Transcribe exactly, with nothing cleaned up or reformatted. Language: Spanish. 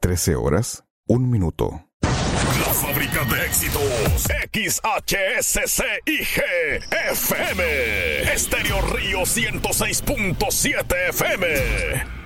trece horas, un minuto. La fábrica de éxitos. X H S C I G F M. Estéreo Río ciento seis punto siete F M.